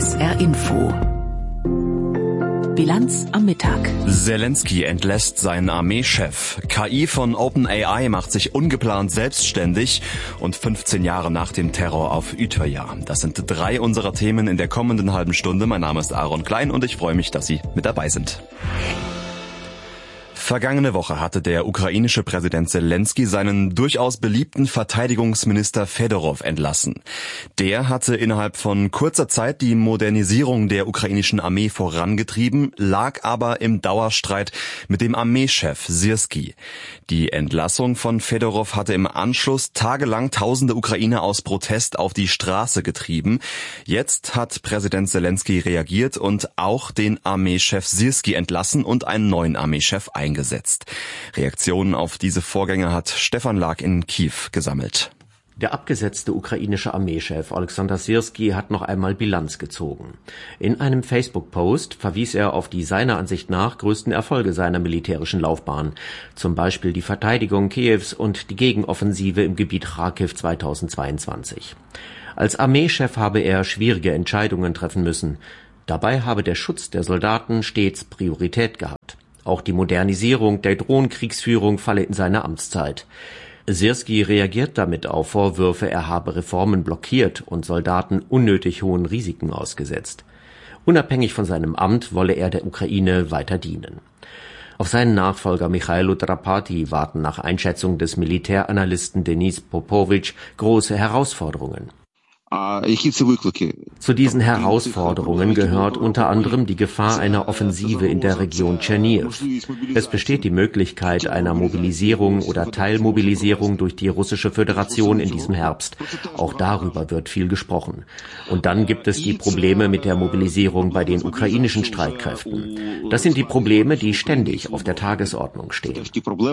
SR Info. Bilanz am Mittag. Zelensky entlässt seinen Armeechef. KI von OpenAI macht sich ungeplant selbstständig und 15 Jahre nach dem Terror auf Utøya. Das sind 3 unserer Themen in der kommenden halben Stunde. Mein Name ist Aaron Klein und ich freue mich, dass Sie mit dabei sind. Vergangene Woche hatte der ukrainische Präsident Zelensky seinen durchaus beliebten Verteidigungsminister Fedorov entlassen. Der hatte innerhalb von kurzer Zeit die Modernisierung der ukrainischen Armee vorangetrieben, lag aber im Dauerstreit mit dem Armeechef Syrskij. Die Entlassung von Fedorov hatte im Anschluss tagelang tausende Ukrainer aus Protest auf die Straße getrieben. Jetzt hat Präsident Zelensky reagiert und auch den Armeechef Syrskij entlassen und einen neuen Armeechef eingesetzt. Reaktionen auf diese Vorgänge hat Stefan Lag in Kiew gesammelt. Der abgesetzte ukrainische Armeechef Alexander Syrskij hat noch einmal Bilanz gezogen. In einem Facebook-Post verwies er auf die seiner Ansicht nach größten Erfolge seiner militärischen Laufbahn, zum Beispiel die Verteidigung Kiews und die Gegenoffensive im Gebiet Charkiw 2022. Als Armeechef habe er schwierige Entscheidungen treffen müssen. Dabei habe der Schutz der Soldaten stets Priorität gehabt. Auch die Modernisierung der Drohnenkriegsführung falle in seine Amtszeit. Syrskij reagiert damit auf Vorwürfe, er habe Reformen blockiert und Soldaten unnötig hohen Risiken ausgesetzt. Unabhängig von seinem Amt wolle er der Ukraine weiter dienen. Auf seinen Nachfolger Michailo Drapati warten nach Einschätzung des Militäranalysten Denis Popovic große Herausforderungen. Zu diesen Herausforderungen gehört unter anderem die Gefahr einer Offensive in der Region Tscherniw. Es besteht die Möglichkeit einer Mobilisierung oder Teilmobilisierung durch die Russische Föderation in diesem Herbst. Auch darüber wird viel gesprochen. Und dann gibt es die Probleme mit der Mobilisierung bei den ukrainischen Streitkräften. Das sind die Probleme, die ständig auf der Tagesordnung stehen.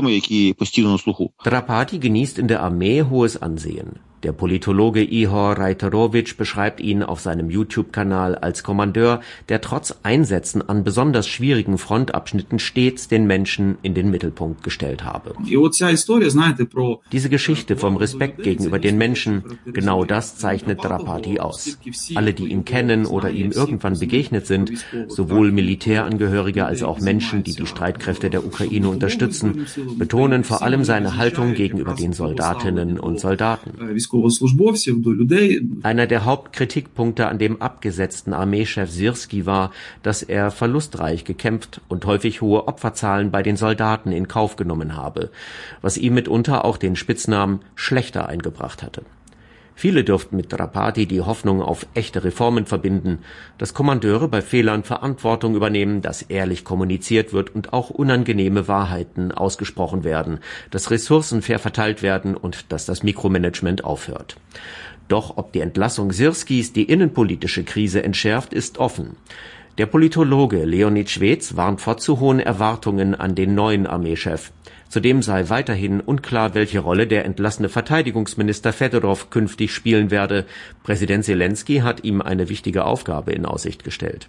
Drapati genießt in der Armee hohes Ansehen. Der Politologe Ihor Reiterovich beschreibt ihn auf seinem YouTube-Kanal als Kommandeur, der trotz Einsätzen an besonders schwierigen Frontabschnitten stets den Menschen in den Mittelpunkt gestellt habe. Diese Geschichte vom Respekt gegenüber den Menschen, genau das zeichnet Drapati aus. Alle, die ihn kennen oder ihm irgendwann begegnet sind, sowohl Militärangehörige als auch Menschen, die die Streitkräfte der Ukraine unterstützen, betonen vor allem seine Haltung gegenüber den Soldatinnen und Soldaten. Einer der Hauptkritikpunkte an dem abgesetzten Armeechef Syrskij war, dass er verlustreich gekämpft und häufig hohe Opferzahlen bei den Soldaten in Kauf genommen habe, was ihm mitunter auch den Spitznamen Schlächter eingebracht hatte. Viele dürften mit Drapati die Hoffnung auf echte Reformen verbinden, dass Kommandeure bei Fehlern Verantwortung übernehmen, dass ehrlich kommuniziert wird und auch unangenehme Wahrheiten ausgesprochen werden, dass Ressourcen fair verteilt werden und dass das Mikromanagement aufhört. Doch ob die Entlassung Syrskijs die innenpolitische Krise entschärft, ist offen. Der Politologe Leonid Schwedz warnt vor zu hohen Erwartungen an den neuen Armeechef. Zudem sei weiterhin unklar, welche Rolle der entlassene Verteidigungsminister Fedorov künftig spielen werde. Präsident Zelensky hat ihm eine wichtige Aufgabe in Aussicht gestellt.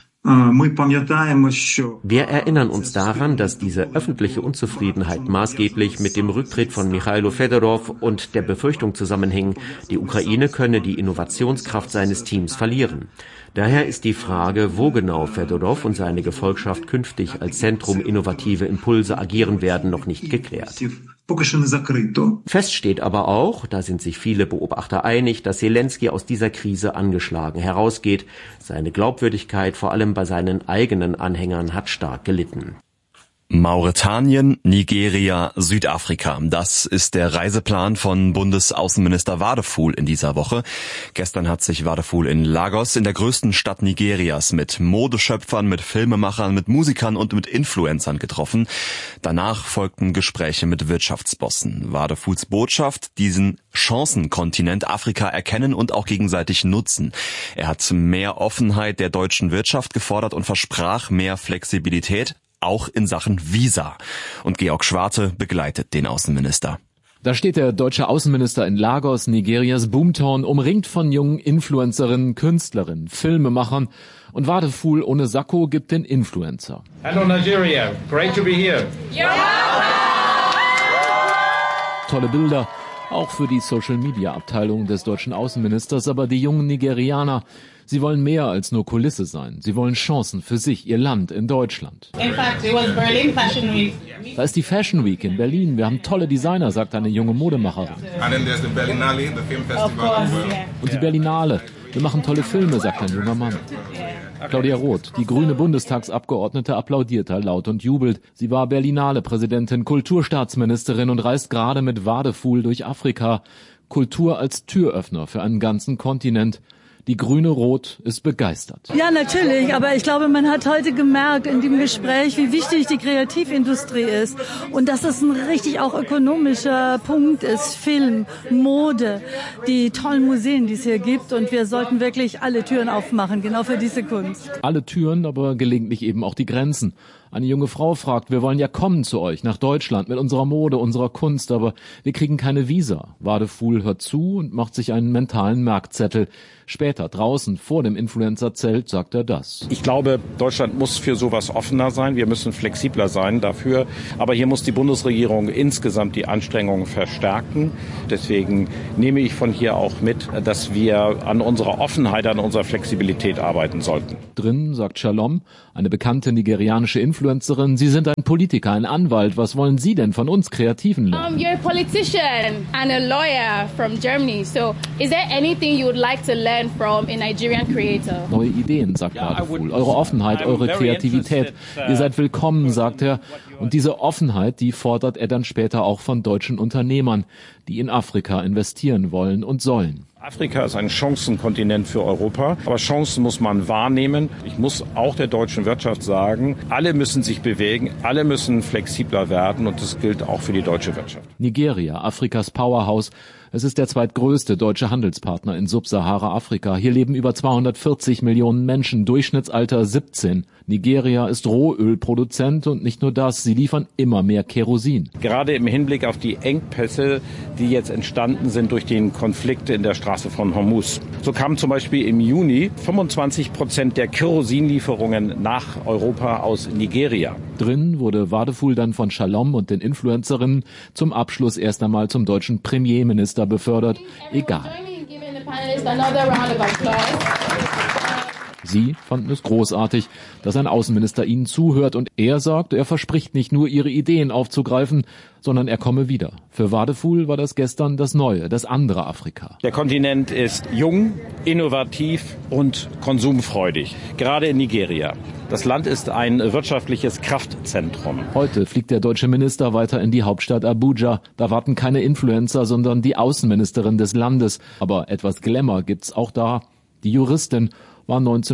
Wir erinnern uns daran, dass diese öffentliche Unzufriedenheit maßgeblich mit dem Rücktritt von Michailo Fedorov und der Befürchtung zusammenhing, die Ukraine könne die Innovationskraft seines Teams verlieren. Daher ist die Frage, wo genau Fedorov und seine Gefolgschaft künftig als Zentrum innovative Impulse agieren werden, noch nicht geklärt. Fest steht aber auch, da sind sich viele Beobachter einig, dass Zelensky aus dieser Krise angeschlagen herausgeht. Seine Glaubwürdigkeit, vor allem bei seinen eigenen Anhängern, hat stark gelitten. Mauretanien, Nigeria, Südafrika. Das ist der Reiseplan von Bundesaußenminister Wadeful in dieser Woche. Gestern hat sich Wadeful in Lagos, in der größten Stadt Nigerias, mit Modeschöpfern, mit Filmemachern, mit Musikern und mit Influencern getroffen. Danach folgten Gespräche mit Wirtschaftsbossen. Wadefuls Botschaft: diesen Chancenkontinent Afrika erkennen und auch gegenseitig nutzen. Er hat mehr Offenheit der deutschen Wirtschaft gefordert und versprach mehr Flexibilität, auch in Sachen Visa. Und Georg Schwarte begleitet den Außenminister. Da steht der deutsche Außenminister in Lagos, Nigerias Boomtown, umringt von jungen Influencerinnen, Künstlerinnen, Filmemachern. Und Wadeful ohne Sakko gibt den Influencer. Hello Nigeria, great to be here. Yeah. Tolle Bilder, auch für die Social-Media-Abteilung des deutschen Außenministers, aber die jungen Nigerianer Sie wollen mehr als nur Kulisse sein. Sie wollen Chancen für sich, ihr Land in Deutschland. In fact, it was Berlin Fashion Week. Da ist die Fashion Week in Berlin. Wir haben tolle Designer, sagt eine junge Modemacherin. And then there's the Berlinale, the film festival. Und die Berlinale. Wir machen tolle Filme, sagt ein junger Mann. Claudia Roth, die grüne Bundestagsabgeordnete, applaudiert da laut und jubelt. Sie war Berlinale-Präsidentin, Kulturstaatsministerin und reist gerade mit Wadefuhl durch Afrika. Kultur als Türöffner für einen ganzen Kontinent. Die grüne Roth ist begeistert. Ja, natürlich, aber ich glaube, man hat heute gemerkt in dem Gespräch, wie wichtig die Kreativindustrie ist und dass es ein richtig auch ökonomischer Punkt ist. Film, Mode, die tollen Museen, die es hier gibt, und wir sollten wirklich alle Türen aufmachen, genau für diese Kunst. Alle Türen, aber gelegentlich eben auch die Grenzen. Eine junge Frau fragt, wir wollen ja kommen zu euch nach Deutschland mit unserer Mode, unserer Kunst, aber wir kriegen keine Visa. Wadefuhl hört zu und macht sich einen mentalen Merkzettel. Später, draußen vor dem Influencer-Zelt, sagt er das. Ich glaube, Deutschland muss für sowas offener sein. Wir müssen flexibler sein dafür. Aber hier muss die Bundesregierung insgesamt die Anstrengungen verstärken. Deswegen nehme ich von hier auch mit, dass wir an unserer Offenheit, an unserer Flexibilität arbeiten sollten. Drin, sagt Shalom, eine bekannte nigerianische Influencerin, Sie sind ein Politiker, ein Anwalt. Was wollen Sie denn von uns Kreativen lernen? You're a politician and a lawyer from Germany. So is there anything you would like to learn from a Nigerian creator? Neue Ideen, sagt Wadefuhl. Eure Offenheit, eure Kreativität. Ihr seid willkommen, sagt er. Und diese Offenheit, die fordert er dann später auch von deutschen Unternehmern, die in Afrika investieren wollen und sollen. Afrika ist ein Chancenkontinent für Europa, aber Chancen muss man wahrnehmen. Ich muss auch der deutschen Wirtschaft sagen, alle müssen sich bewegen, alle müssen flexibler werden, und das gilt auch für die deutsche Wirtschaft. Nigeria, Afrikas Powerhouse. Es ist der zweitgrößte deutsche Handelspartner in Subsahara-Afrika. Hier leben über 240 Millionen Menschen, Durchschnittsalter 17. Nigeria ist Rohölproduzent und nicht nur das, sie liefern immer mehr Kerosin. Gerade im Hinblick auf die Engpässe, die jetzt entstanden sind durch den Konflikt in der Straße von Hormuz. So kamen zum Beispiel im Juni 25% der Kerosinlieferungen nach Europa aus Nigeria. Drin wurde Wadefuhl dann von Shalom und den Influencerinnen zum Abschluss erst einmal zum deutschen Premierminister befördert. Egal. Sie fanden es großartig, dass ein Außenminister ihnen zuhört, und er sagt, er verspricht nicht nur, ihre Ideen aufzugreifen, sondern er komme wieder. Für Wadefuhl war das gestern das neue, das andere Afrika. Der Kontinent ist jung, innovativ und konsumfreudig, gerade in Nigeria. Das Land ist ein wirtschaftliches Kraftzentrum. Heute fliegt der deutsche Minister weiter in die Hauptstadt Abuja. Da warten keine Influencer, sondern die Außenministerin des Landes. Aber etwas Glamour gibt's auch da. Die Juristin war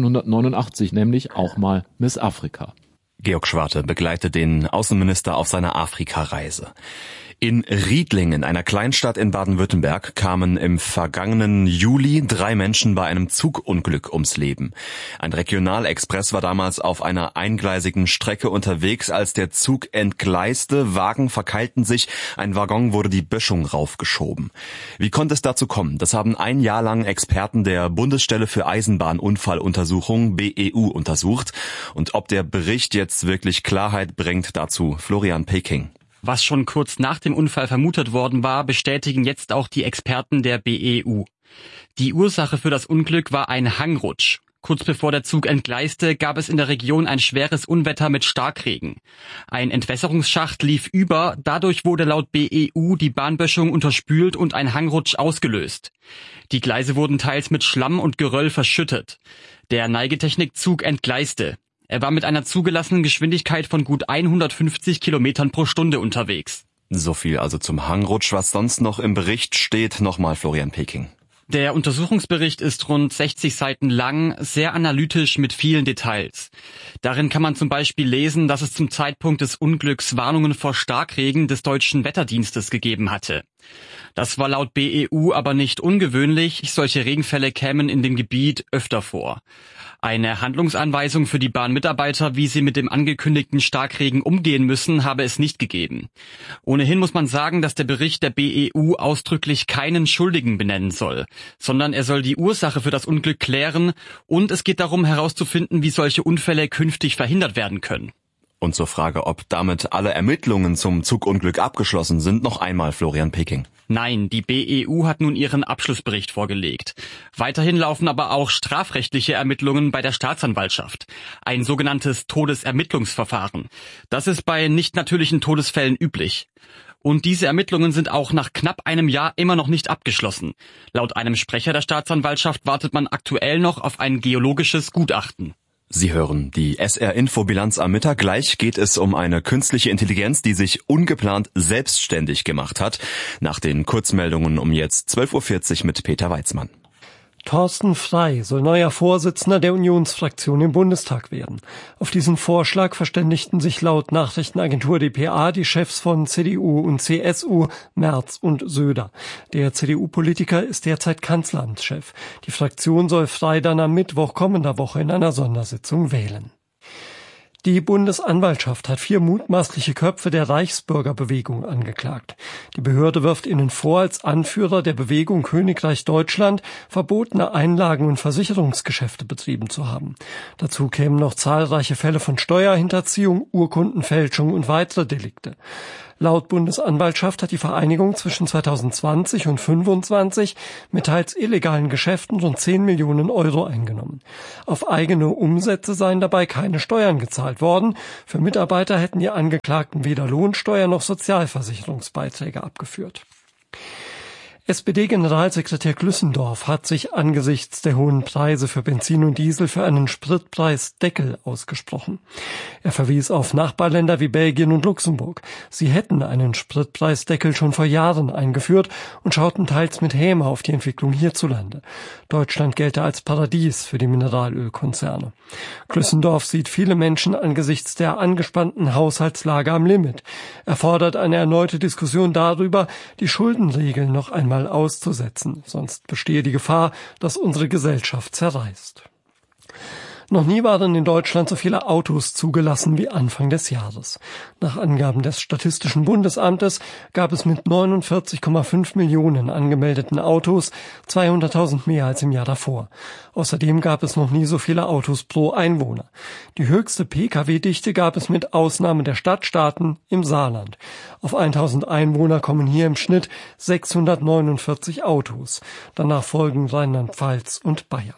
1989 nämlich auch mal Miss Afrika. Georg Schwarte begleitet den Außenminister auf seiner Afrika-Reise. In Riedlingen, einer Kleinstadt in Baden-Württemberg, kamen im vergangenen Juli 3 Menschen bei einem Zugunglück ums Leben. Ein Regionalexpress war damals auf einer eingleisigen Strecke unterwegs, als der Zug entgleiste, Wagen verkeilten sich, ein Waggon wurde die Böschung raufgeschoben. Wie konnte es dazu kommen? Das haben ein Jahr lang Experten der Bundesstelle für Eisenbahnunfalluntersuchung, BEU, untersucht. Und ob der Bericht jetzt wirklich Klarheit bringt, dazu Florian Peking. Was schon kurz nach dem Unfall vermutet worden war, bestätigen jetzt auch die Experten der BEU. Die Ursache für das Unglück war ein Hangrutsch. Kurz bevor der Zug entgleiste, gab es in der Region ein schweres Unwetter mit Starkregen. Ein Entwässerungsschacht lief über, dadurch wurde laut BEU die Bahnböschung unterspült und ein Hangrutsch ausgelöst. Die Gleise wurden teils mit Schlamm und Geröll verschüttet. Der Neigetechnikzug entgleiste. Er war mit einer zugelassenen Geschwindigkeit von gut 150 Kilometern pro Stunde unterwegs. So viel also zum Hangrutsch. Was sonst noch im Bericht steht, nochmal Florian Peking. Der Untersuchungsbericht ist rund 60 Seiten lang, sehr analytisch mit vielen Details. Darin kann man zum Beispiel lesen, dass es zum Zeitpunkt des Unglücks Warnungen vor Starkregen des deutschen Wetterdienstes gegeben hatte. Das war laut BEU aber nicht ungewöhnlich, solche Regenfälle kämen in dem Gebiet öfter vor. Eine Handlungsanweisung für die Bahnmitarbeiter, wie sie mit dem angekündigten Starkregen umgehen müssen, habe es nicht gegeben. Ohnehin muss man sagen, dass der Bericht der BEU ausdrücklich keinen Schuldigen benennen soll, sondern er soll die Ursache für das Unglück klären, und es geht darum herauszufinden, wie solche Unfälle künftig verhindert werden können. Und zur Frage, ob damit alle Ermittlungen zum Zugunglück abgeschlossen sind, noch einmal Florian Peking. Nein, die BEU hat nun ihren Abschlussbericht vorgelegt. Weiterhin laufen aber auch strafrechtliche Ermittlungen bei der Staatsanwaltschaft. Ein sogenanntes Todesermittlungsverfahren. Das ist bei nicht natürlichen Todesfällen üblich. Und diese Ermittlungen sind auch nach knapp einem Jahr immer noch nicht abgeschlossen. Laut einem Sprecher der Staatsanwaltschaft wartet man aktuell noch auf ein geologisches Gutachten. Sie hören die SR-Info-Bilanz am Mittag. Gleich geht es um eine künstliche Intelligenz, die sich ungeplant selbstständig gemacht hat. Nach den Kurzmeldungen um jetzt 12.40 Uhr mit Peter Weizmann. Thorsten Frey soll neuer Vorsitzender der Unionsfraktion im Bundestag werden. Auf diesen Vorschlag verständigten sich laut Nachrichtenagentur dpa die Chefs von CDU und CSU, Merz und Söder. Der CDU-Politiker ist derzeit Kanzleramtschef. Die Fraktion soll Frey dann am Mittwoch kommender Woche in einer Sondersitzung wählen. Die Bundesanwaltschaft hat 4 mutmaßliche Köpfe der Reichsbürgerbewegung angeklagt. Die Behörde wirft ihnen vor, als Anführer der Bewegung Königreich Deutschland verbotene Einlagen- und Versicherungsgeschäfte betrieben zu haben. Dazu kämen noch zahlreiche Fälle von Steuerhinterziehung, Urkundenfälschung und weitere Delikte. Laut Bundesanwaltschaft hat die Vereinigung zwischen 2020 und 2025 mit teils illegalen Geschäften rund 10 Millionen Euro eingenommen. Auf eigene Umsätze seien dabei keine Steuern gezahlt worden. Für Mitarbeiter hätten die Angeklagten weder Lohnsteuer noch Sozialversicherungsbeiträge abgeführt. SPD-Generalsekretär Glüssendorf hat sich angesichts der hohen Preise für Benzin und Diesel für einen Spritpreisdeckel ausgesprochen. Er verwies auf Nachbarländer wie Belgien und Luxemburg. Sie hätten einen Spritpreisdeckel schon vor Jahren eingeführt und schauten teils mit Häme auf die Entwicklung hierzulande. Deutschland gelte als Paradies für die Mineralölkonzerne. Glüssendorf sieht viele Menschen angesichts der angespannten Haushaltslage am Limit. Er fordert eine erneute Diskussion darüber, die Schuldenregeln noch einmal auszusetzen, sonst bestehe die Gefahr, dass unsere Gesellschaft zerreißt. Noch nie waren in Deutschland so viele Autos zugelassen wie Anfang des Jahres. Nach Angaben des Statistischen Bundesamtes gab es mit 49,5 Millionen angemeldeten Autos 200.000 mehr als im Jahr davor. Außerdem gab es noch nie so viele Autos pro Einwohner. Die höchste Pkw-Dichte gab es mit Ausnahme der Stadtstaaten im Saarland. Auf 1.000 Einwohner kommen hier im Schnitt 649 Autos. Danach folgen Rheinland-Pfalz und Bayern.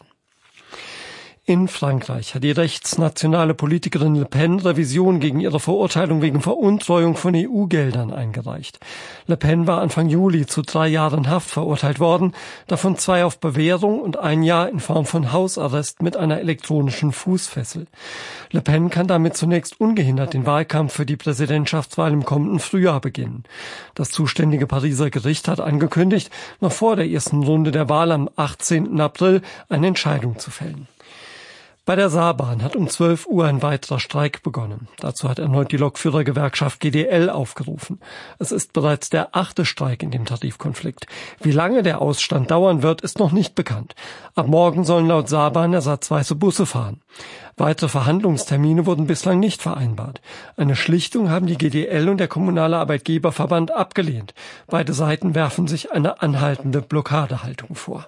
In Frankreich hat die rechtsnationale Politikerin Le Pen Revision gegen ihre Verurteilung wegen Veruntreuung von EU-Geldern eingereicht. Le Pen war Anfang Juli zu 3 Jahren Haft verurteilt worden, davon 2 auf Bewährung und 1 Jahr in Form von Hausarrest mit einer elektronischen Fußfessel. Le Pen kann damit zunächst ungehindert den Wahlkampf für die Präsidentschaftswahl im kommenden Frühjahr beginnen. Das zuständige Pariser Gericht hat angekündigt, noch vor der ersten Runde der Wahl am 18. April eine Entscheidung zu fällen. Bei der Saarbahn hat um 12 Uhr ein weiterer Streik begonnen. Dazu hat erneut die Lokführergewerkschaft GDL aufgerufen. Es ist bereits der 8. Streik in dem Tarifkonflikt. Wie lange der Ausstand dauern wird, ist noch nicht bekannt. Ab morgen sollen laut Saarbahn ersatzweise Busse fahren. Weitere Verhandlungstermine wurden bislang nicht vereinbart. Eine Schlichtung haben die GDL und der Kommunale Arbeitgeberverband abgelehnt. Beide Seiten werfen sich eine anhaltende Blockadehaltung vor.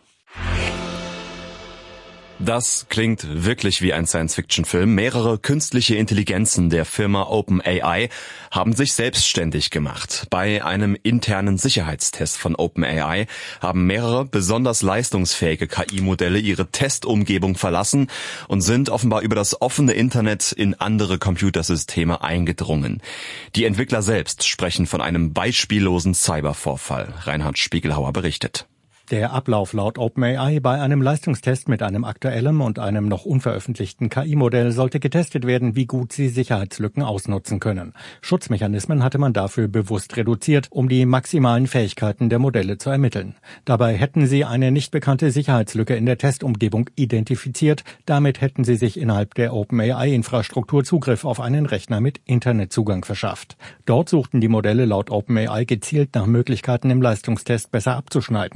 Das klingt wirklich wie ein Science-Fiction-Film. Mehrere künstliche Intelligenzen der Firma OpenAI haben sich selbstständig gemacht. Bei einem internen Sicherheitstest von OpenAI haben mehrere besonders leistungsfähige KI-Modelle ihre Testumgebung verlassen und sind offenbar über das offene Internet in andere Computersysteme eingedrungen. Die Entwickler selbst sprechen von einem beispiellosen Cybervorfall. Reinhard Spiegelhauer berichtet. Der Ablauf laut OpenAI bei einem Leistungstest mit einem aktuellen und einem noch unveröffentlichten KI-Modell sollte getestet werden, wie gut sie Sicherheitslücken ausnutzen können. Schutzmechanismen hatte man dafür bewusst reduziert, um die maximalen Fähigkeiten der Modelle zu ermitteln. Dabei hätten sie eine nicht bekannte Sicherheitslücke in der Testumgebung identifiziert. Damit hätten sie sich innerhalb der OpenAI-Infrastruktur Zugriff auf einen Rechner mit Internetzugang verschafft. Dort suchten die Modelle laut OpenAI gezielt nach Möglichkeiten, im Leistungstest besser abzuschneiden. Dabei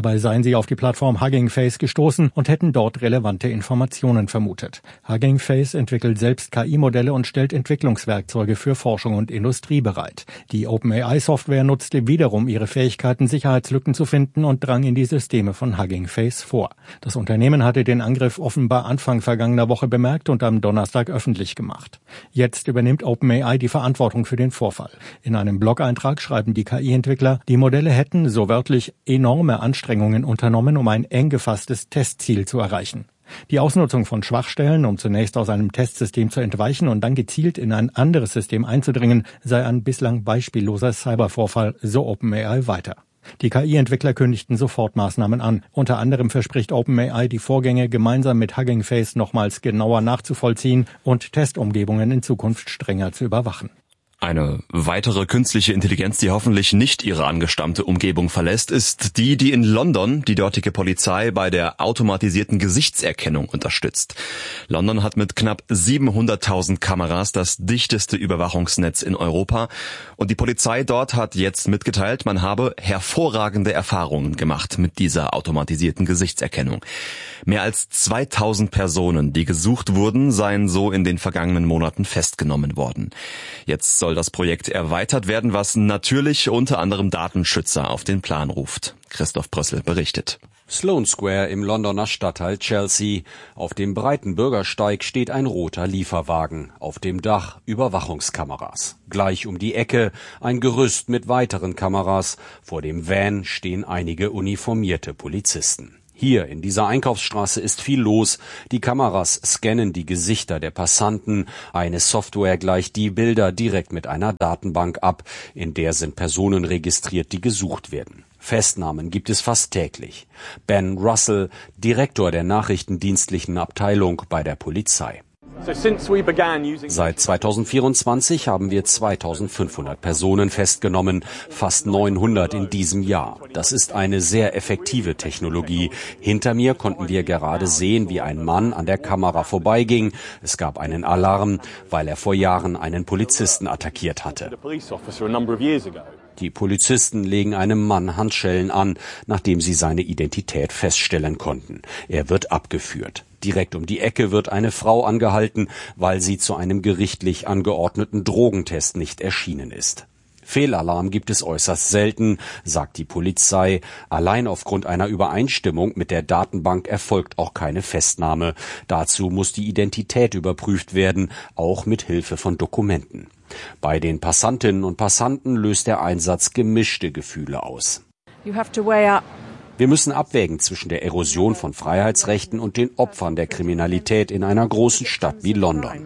Dabei seien sie auf die Plattform Hugging Face gestoßen und hätten dort relevante Informationen vermutet. Hugging Face entwickelt selbst KI-Modelle und stellt Entwicklungswerkzeuge für Forschung und Industrie bereit. Die OpenAI-Software nutzte wiederum ihre Fähigkeiten, Sicherheitslücken zu finden und drang in die Systeme von Hugging Face vor. Das Unternehmen hatte den Angriff offenbar Anfang vergangener Woche bemerkt und am Donnerstag öffentlich gemacht. Jetzt übernimmt OpenAI die Verantwortung für den Vorfall. In einem Blog-Eintrag schreiben die KI-Entwickler, die Modelle hätten, so wörtlich, enorme Anstrengungen unternommen, um ein eng gefasstes Testziel zu erreichen. Die Ausnutzung von Schwachstellen, um zunächst aus einem Testsystem zu entweichen und dann gezielt in ein anderes System einzudringen, sei ein bislang beispielloser Cybervorfall, so OpenAI weiter. Die KI-Entwickler kündigten sofort Maßnahmen an. Unter anderem verspricht OpenAI, die Vorgänge gemeinsam mit Hugging Face nochmals genauer nachzuvollziehen und Testumgebungen in Zukunft strenger zu überwachen. Eine weitere künstliche Intelligenz, die hoffentlich nicht ihre angestammte Umgebung verlässt, ist die in London die dortige Polizei bei der automatisierten Gesichtserkennung unterstützt. London hat mit knapp 700.000 Kameras das dichteste Überwachungsnetz in Europa und die Polizei dort hat jetzt mitgeteilt, man habe hervorragende Erfahrungen gemacht mit dieser automatisierten Gesichtserkennung. Mehr als 2000 Personen, die gesucht wurden, seien so in den vergangenen Monaten festgenommen worden. Jetzt soll das Projekt erweitert werden, was natürlich unter anderem Datenschützer auf den Plan ruft. Christoph Brössel berichtet. Sloane Square im Londoner Stadtteil Chelsea. Auf dem breiten Bürgersteig steht ein roter Lieferwagen. Auf dem Dach Überwachungskameras. Gleich um die Ecke ein Gerüst mit weiteren Kameras. Vor dem Van stehen einige uniformierte Polizisten. Hier in dieser Einkaufsstraße ist viel los. Die Kameras scannen die Gesichter der Passanten. Eine Software gleicht die Bilder direkt mit einer Datenbank ab. In der sind Personen registriert, die gesucht werden. Festnahmen gibt es fast täglich. Ben Russell, Direktor der nachrichtendienstlichen Abteilung bei der Polizei. Seit 2024 haben wir 2500 Personen festgenommen, fast 900 in diesem Jahr. Das ist eine sehr effektive Technologie. Hinter mir konnten wir gerade sehen, wie ein Mann an der Kamera vorbeiging. Es gab einen Alarm, weil er vor Jahren einen Polizisten attackiert hatte. Die Polizisten legen einem Mann Handschellen an, nachdem sie seine Identität feststellen konnten. Er wird abgeführt. Direkt um die Ecke wird eine Frau angehalten, weil sie zu einem gerichtlich angeordneten Drogentest nicht erschienen ist. Fehlalarm gibt es äußerst selten, sagt die Polizei. Allein aufgrund einer Übereinstimmung mit der Datenbank erfolgt auch keine Festnahme. Dazu muss die Identität überprüft werden, auch mit Hilfe von Dokumenten. Bei den Passantinnen und Passanten löst der Einsatz gemischte Gefühle aus. Wir müssen abwägen zwischen der Erosion von Freiheitsrechten und den Opfern der Kriminalität in einer großen Stadt wie London.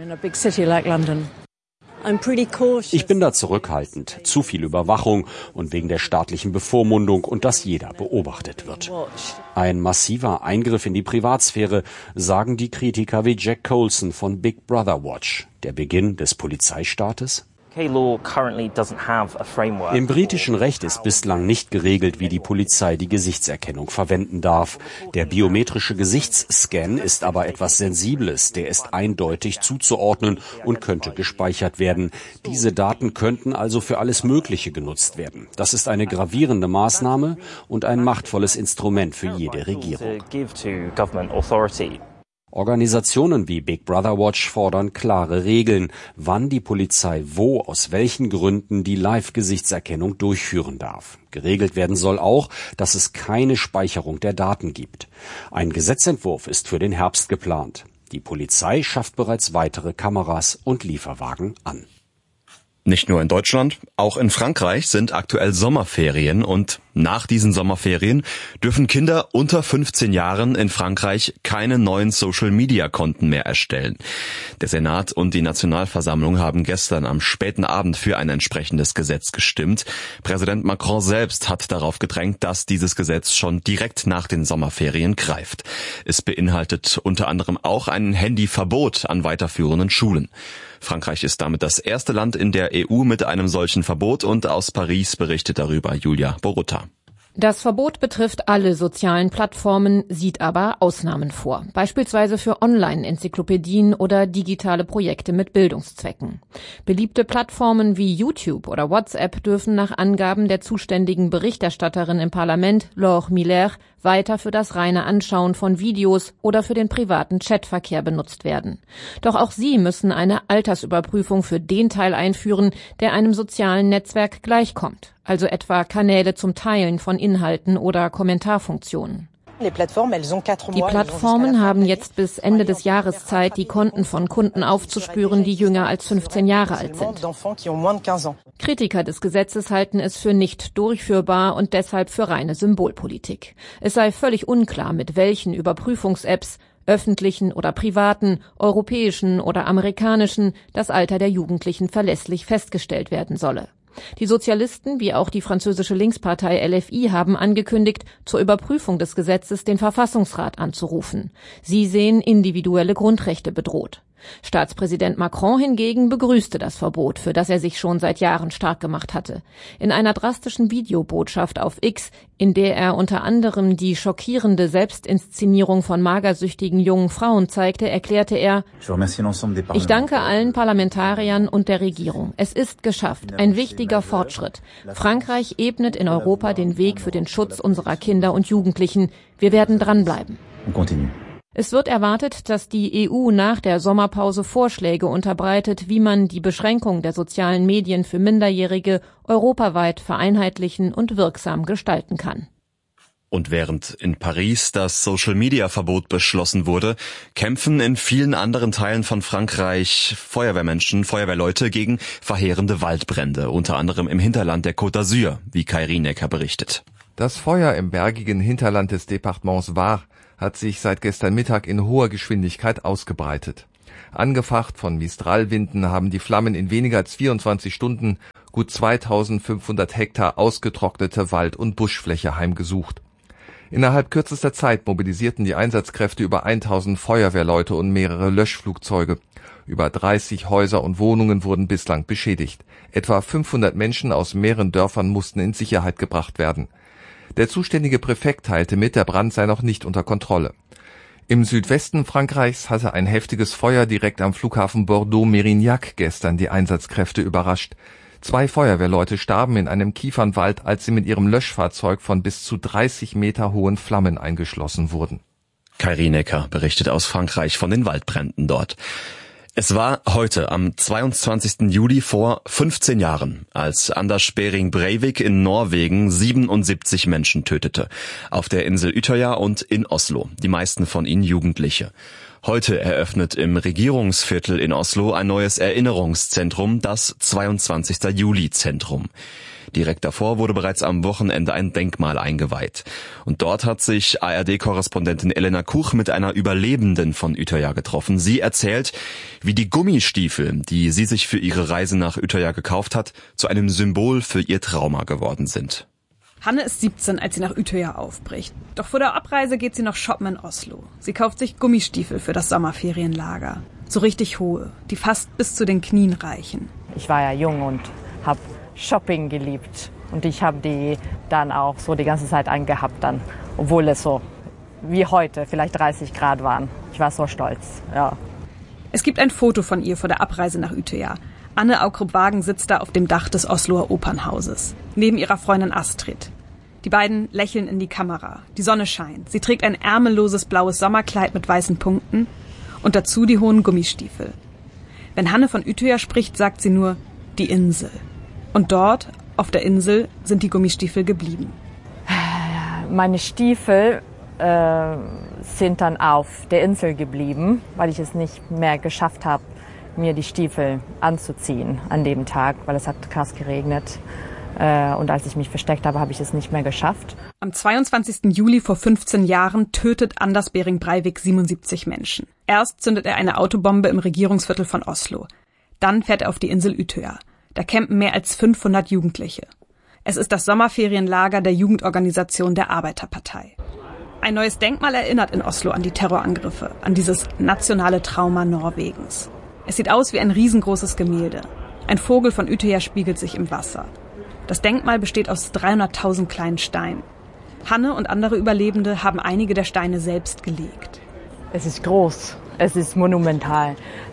Ich bin da zurückhaltend. Zu viel Überwachung und wegen der staatlichen Bevormundung und dass jeder beobachtet wird. Ein massiver Eingriff in die Privatsphäre, sagen die Kritiker wie Jack Colson von Big Brother Watch. Der Beginn des Polizeistaates? Im britischen Recht ist bislang nicht geregelt, wie die Polizei die Gesichtserkennung verwenden darf. Der biometrische Gesichtsscan ist aber etwas Sensibles. Der ist eindeutig zuzuordnen und könnte gespeichert werden. Diese Daten könnten also für alles Mögliche genutzt werden. Das ist eine gravierende Maßnahme und ein machtvolles Instrument für jede Regierung. Organisationen wie Big Brother Watch fordern klare Regeln, wann die Polizei wo, aus welchen Gründen die Live-Gesichtserkennung durchführen darf. Geregelt werden soll auch, dass es keine Speicherung der Daten gibt. Ein Gesetzentwurf ist für den Herbst geplant. Die Polizei schafft bereits weitere Kameras und Lieferwagen an. Nicht nur in Deutschland, auch in Frankreich sind aktuell Sommerferien und nach diesen Sommerferien dürfen Kinder unter 15 Jahren in Frankreich keine neuen Social-Media-Konten mehr erstellen. Der Senat und die Nationalversammlung haben gestern am späten Abend für ein entsprechendes Gesetz gestimmt. Präsident Macron selbst hat darauf gedrängt, dass dieses Gesetz schon direkt nach den Sommerferien greift. Es beinhaltet unter anderem auch ein Handyverbot an weiterführenden Schulen. Frankreich ist damit das erste Land in der EU mit einem solchen Verbot und aus Paris berichtet darüber Julia Borutta. Das Verbot betrifft alle sozialen Plattformen, sieht aber Ausnahmen vor, beispielsweise für Online-Enzyklopädien oder digitale Projekte mit Bildungszwecken. Beliebte Plattformen wie YouTube oder WhatsApp dürfen nach Angaben der zuständigen Berichterstatterin im Parlament, Laure Miller, weiter für das reine Anschauen von Videos oder für den privaten Chatverkehr benutzt werden. Doch auch sie müssen eine Altersüberprüfung für den Teil einführen, der einem sozialen Netzwerk gleichkommt, also etwa Kanäle zum Teilen von Inhalten oder Kommentarfunktionen. Die Plattformen haben jetzt bis Ende des Jahres Zeit, die Konten von Kunden aufzuspüren, die jünger als 15 Jahre alt sind. Kritiker des Gesetzes halten es für nicht durchführbar und deshalb für reine Symbolpolitik. Es sei völlig unklar, mit welchen Überprüfungs-Apps, öffentlichen oder privaten, europäischen oder amerikanischen, das Alter der Jugendlichen verlässlich festgestellt werden solle. Die Sozialisten wie auch die französische Linkspartei LFI haben angekündigt, zur Überprüfung des Gesetzes den Verfassungsrat anzurufen. Sie sehen individuelle Grundrechte bedroht. Staatspräsident Macron hingegen begrüßte das Verbot, für das er sich schon seit Jahren stark gemacht hatte. In einer drastischen Videobotschaft auf X, in der er unter anderem die schockierende Selbstinszenierung von magersüchtigen jungen Frauen zeigte, erklärte er: Ich danke allen Parlamentariern und der Regierung. Es ist geschafft, ein wichtiger Fortschritt. Frankreich ebnet in Europa den Weg für den Schutz unserer Kinder und Jugendlichen. Wir werden dranbleiben. Es wird erwartet, dass die EU nach der Sommerpause Vorschläge unterbreitet, wie man die Beschränkung der sozialen Medien für Minderjährige europaweit vereinheitlichen und wirksam gestalten kann. Und während in Paris das Social-Media-Verbot beschlossen wurde, kämpfen in vielen anderen Teilen von Frankreich Feuerwehrleute gegen verheerende Waldbrände, unter anderem im Hinterland der Côte d'Azur, wie Kai Rienecker berichtet. Das Feuer im bergigen Hinterland des Departements Var hat sich seit gestern Mittag in hoher Geschwindigkeit ausgebreitet. Angefacht von Mistralwinden haben die Flammen in weniger als 24 Stunden gut 2500 Hektar ausgetrocknete Wald- und Buschfläche heimgesucht. Innerhalb kürzester Zeit mobilisierten die Einsatzkräfte über 1000 Feuerwehrleute und mehrere Löschflugzeuge. Über 30 Häuser und Wohnungen wurden bislang beschädigt. Etwa 500 Menschen aus mehreren Dörfern mussten in Sicherheit gebracht werden. Der zuständige Präfekt teilte mit, der Brand sei noch nicht unter Kontrolle. Im Südwesten Frankreichs hatte ein heftiges Feuer direkt am Flughafen Bordeaux-Mérignac gestern die Einsatzkräfte überrascht. 2 Feuerwehrleute starben in einem Kiefernwald, als sie mit ihrem Löschfahrzeug von bis zu 30 Meter hohen Flammen eingeschlossen wurden. Kai Rienecker berichtet aus Frankreich von den Waldbränden dort. Es war heute, am 22. Juli vor 15 Jahren, als Anders Behring Breivik in Norwegen 77 Menschen tötete. Auf der Insel Utøya und in Oslo, die meisten von ihnen Jugendliche. Heute eröffnet im Regierungsviertel in Oslo ein neues Erinnerungszentrum, das 22. Juli-Zentrum. Direkt davor wurde bereits am Wochenende ein Denkmal eingeweiht. Und dort hat sich ARD-Korrespondentin Elena Kuch mit einer Überlebenden von Utøya getroffen. Sie erzählt, wie die Gummistiefel, die sie sich für ihre Reise nach Utøya gekauft hat, zu einem Symbol für ihr Trauma geworden sind. Hanne ist 17, als sie nach Utøya aufbricht. Doch vor der Abreise geht sie noch shoppen in Oslo. Sie kauft sich Gummistiefel für das Sommerferienlager. So richtig hohe, die fast bis zu den Knien reichen. Ich war ja jung und habe Shopping geliebt. Und ich habe die dann auch so die ganze Zeit angehabt dann, obwohl es so wie heute vielleicht 30 Grad waren. Ich war so stolz, ja. Es gibt ein Foto von ihr vor der Abreise nach Utøya. Anne Aukrup-Wagen sitzt da auf dem Dach des Osloer Opernhauses, neben ihrer Freundin Astrid. Die beiden lächeln in die Kamera. Die Sonne scheint. Sie trägt ein ärmelloses blaues Sommerkleid mit weißen Punkten und dazu die hohen Gummistiefel. Wenn Hanne von Utøya spricht, sagt sie nur, die Insel. Und dort, auf der Insel, sind die Gummistiefel geblieben. Meine Stiefel sind dann auf der Insel geblieben, weil ich es nicht mehr geschafft habe, mir die Stiefel anzuziehen an dem Tag, weil es hat krass geregnet. Und als ich mich versteckt habe, habe ich es nicht mehr geschafft. Am 22. Juli vor 15 Jahren tötet Anders Behring Breivik 77 Menschen. Erst zündet er eine Autobombe im Regierungsviertel von Oslo. Dann fährt er auf die Insel Utøya. Da campen mehr als 500 Jugendliche. Es ist das Sommerferienlager der Jugendorganisation der Arbeiterpartei. Ein neues Denkmal erinnert in Oslo an die Terrorangriffe, an dieses nationale Trauma Norwegens. Es sieht aus wie ein riesengroßes Gemälde. Ein Vogel von Utøya spiegelt sich im Wasser. Das Denkmal besteht aus 300.000 kleinen Steinen. Hanne und andere Überlebende haben einige der Steine selbst gelegt. Es ist groß, es ist monumental.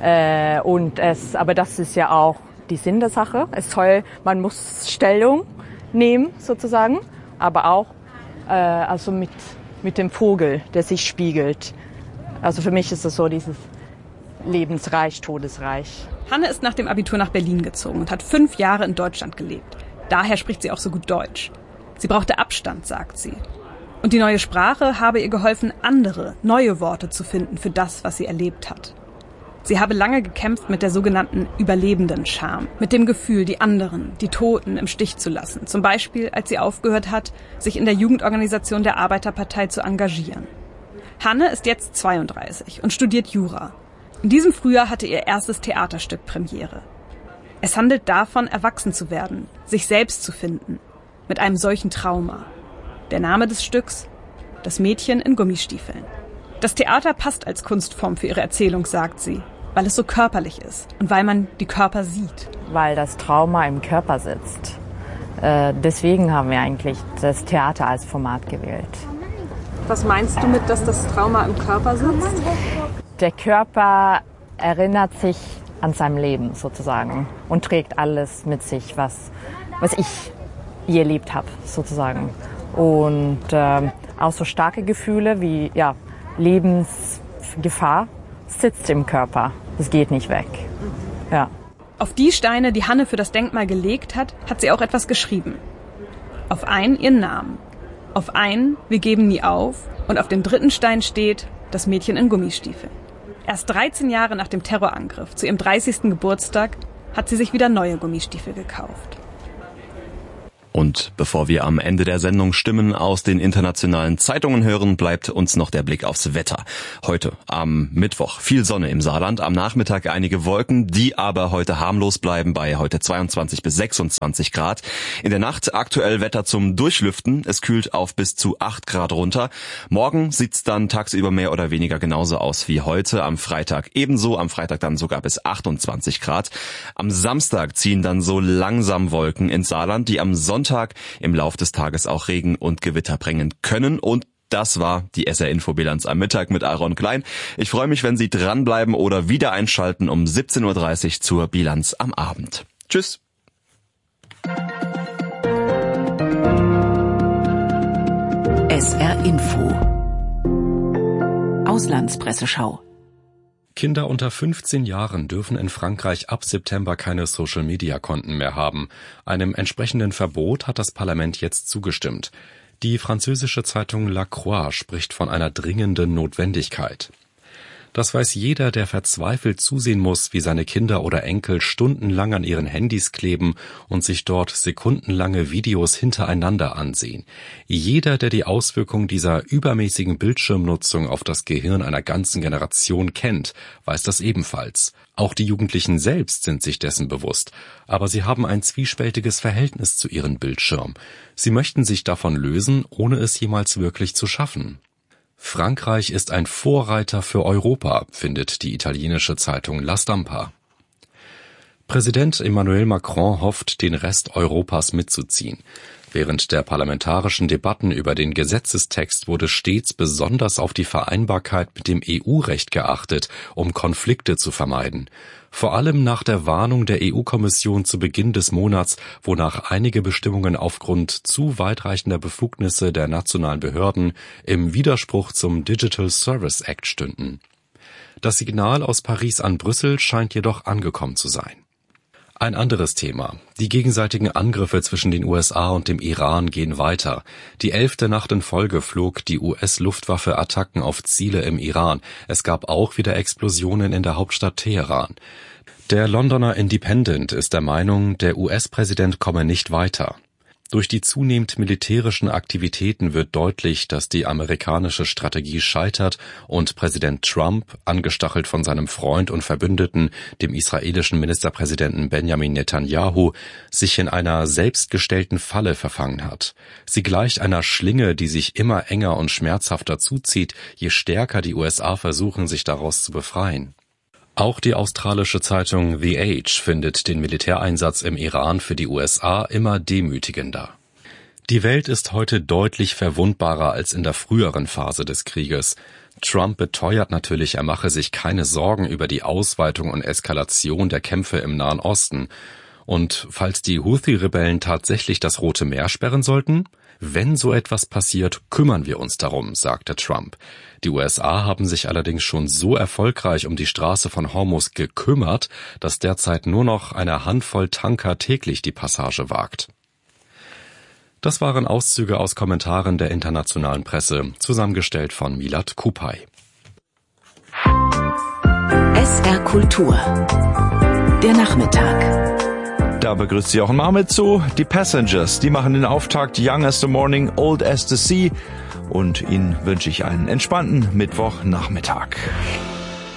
Aber das ist ja auch die Sinn der Sache. Man muss Stellung nehmen sozusagen, aber auch also mit dem Vogel, der sich spiegelt. Also für mich ist es so dieses Lebensreich, Todesreich. Hanne ist nach dem Abitur nach Berlin gezogen und hat 5 Jahre in Deutschland gelebt. Daher spricht sie auch so gut Deutsch. Sie brauchte Abstand, sagt sie. Und die neue Sprache habe ihr geholfen, andere, neue Worte zu finden für das, was sie erlebt hat. Sie habe lange gekämpft mit der sogenannten Überlebenden-Scham, mit dem Gefühl, die anderen, die Toten im Stich zu lassen. Zum Beispiel, als sie aufgehört hat, sich in der Jugendorganisation der Arbeiterpartei zu engagieren. Hanne ist jetzt 32 und studiert Jura. In diesem Frühjahr hatte ihr erstes Theaterstück Premiere. Es handelt davon, erwachsen zu werden, sich selbst zu finden, mit einem solchen Trauma. Der Name des Stücks: Das Mädchen in Gummistiefeln. Das Theater passt als Kunstform für ihre Erzählung, sagt sie, weil es so körperlich ist und weil man die Körper sieht. Weil das Trauma im Körper sitzt. Deswegen haben wir eigentlich das Theater als Format gewählt. Was meinst du mit, dass das Trauma im Körper sitzt? Der Körper erinnert sich an sein Leben sozusagen und trägt alles mit sich, was ich je erlebt habe sozusagen. Und auch so starke Gefühle wie Lebensgefahr sitzt im Körper. Es geht nicht weg. Ja. Auf die Steine, die Hanne für das Denkmal gelegt hat, hat sie auch etwas geschrieben. Auf einen ihren Namen. Auf einen Wir geben nie auf. Und auf dem 3. Stein steht Das Mädchen in Gummistiefeln. Erst 13 Jahre nach dem Terrorangriff, zu ihrem 30. Geburtstag, hat sie sich wieder neue Gummistiefel gekauft. Und bevor wir am Ende der Sendung Stimmen aus den internationalen Zeitungen hören, bleibt uns noch der Blick aufs Wetter. Heute am Mittwoch viel Sonne im Saarland, am Nachmittag einige Wolken, die aber heute harmlos bleiben bei heute 22 bis 26 Grad. In der Nacht aktuell Wetter zum Durchlüften, es kühlt auf bis zu 8 Grad runter. Morgen sieht's dann tagsüber mehr oder weniger genauso aus wie heute, am Freitag ebenso, am Freitag dann sogar bis 28 Grad. Am Samstag ziehen dann so langsam Wolken ins Saarland, die am Sonntag im Lauf des Tages auch Regen und Gewitter bringen können. Und das war die SR-Info-Bilanz am Mittag mit Aaron Klein. Ich freue mich, wenn Sie dranbleiben oder wieder einschalten um 17.30 Uhr zur Bilanz am Abend. Tschüss. SR-Info Auslandspresseschau. Kinder unter 15 Jahren dürfen in Frankreich ab September keine Social-Media-Konten mehr haben. Einem entsprechenden Verbot hat das Parlament jetzt zugestimmt. Die französische Zeitung La Croix spricht von einer dringenden Notwendigkeit. Das weiß jeder, der verzweifelt zusehen muss, wie seine Kinder oder Enkel stundenlang an ihren Handys kleben und sich dort sekundenlange Videos hintereinander ansehen. Jeder, der die Auswirkungen dieser übermäßigen Bildschirmnutzung auf das Gehirn einer ganzen Generation kennt, weiß das ebenfalls. Auch die Jugendlichen selbst sind sich dessen bewusst, aber sie haben ein zwiespältiges Verhältnis zu ihrem Bildschirm. Sie möchten sich davon lösen, ohne es jemals wirklich zu schaffen. Frankreich ist ein Vorreiter für Europa, findet die italienische Zeitung La Stampa. Präsident Emmanuel Macron hofft, den Rest Europas mitzuziehen. Während der parlamentarischen Debatten über den Gesetzestext wurde stets besonders auf die Vereinbarkeit mit dem EU-Recht geachtet, um Konflikte zu vermeiden. Vor allem nach der Warnung der EU-Kommission zu Beginn des Monats, wonach einige Bestimmungen aufgrund zu weitreichender Befugnisse der nationalen Behörden im Widerspruch zum Digital Service Act stünden. Das Signal aus Paris an Brüssel scheint jedoch angekommen zu sein. Ein anderes Thema. Die gegenseitigen Angriffe zwischen den USA und dem Iran gehen weiter. Die 11. Nacht in Folge flog die US-Luftwaffe Attacken auf Ziele im Iran. Es gab auch wieder Explosionen in der Hauptstadt Teheran. Der Londoner Independent ist der Meinung, der US-Präsident komme nicht weiter. Durch die zunehmend militärischen Aktivitäten wird deutlich, dass die amerikanische Strategie scheitert und Präsident Trump, angestachelt von seinem Freund und Verbündeten, dem israelischen Ministerpräsidenten Benjamin Netanyahu, sich in einer selbstgestellten Falle verfangen hat. Sie gleicht einer Schlinge, die sich immer enger und schmerzhafter zuzieht, je stärker die USA versuchen, sich daraus zu befreien. Auch die australische Zeitung The Age findet den Militäreinsatz im Iran für die USA immer demütigender. Die Welt ist heute deutlich verwundbarer als in der früheren Phase des Krieges. Trump beteuert natürlich, er mache sich keine Sorgen über die Ausweitung und Eskalation der Kämpfe im Nahen Osten. Und falls die Houthi-Rebellen tatsächlich das Rote Meer sperren sollten? Wenn so etwas passiert, kümmern wir uns darum, sagte Trump. Die USA haben sich allerdings schon so erfolgreich um die Straße von Hormuz gekümmert, dass derzeit nur noch eine Handvoll Tanker täglich die Passage wagt. Das waren Auszüge aus Kommentaren der internationalen Presse, zusammengestellt von Milad Kupay. SR Kultur. Der Nachmittag. Da begrüßt Sie auch Mahmet zu. Die Passengers, die machen den Auftakt Young as the Morning, Old as the Sea. Und Ihnen wünsche ich einen entspannten Mittwochnachmittag.